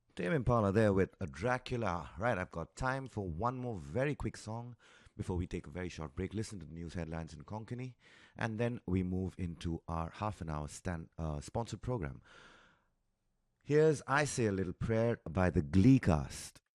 Tame Impala there with a Dracula. Right, I've got time for one more very quick song before we take a very short break. Listen to the news headlines in Konkani, and then we move into our half an hour sponsored program. Here's I Say a Little Prayer by the Glee cast.